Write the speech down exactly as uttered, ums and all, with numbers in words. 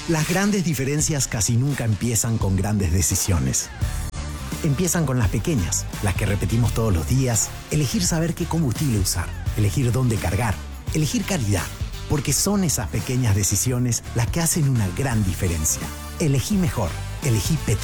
Las grandes diferencias casi nunca empiezan con grandes decisiones. Empiezan con las pequeñas, las que repetimos todos los días. Elegir saber qué combustible usar, elegir dónde cargar, elegir calidad. Porque son esas pequeñas decisiones las que hacen una gran diferencia. Elegí mejor, elegí Petro.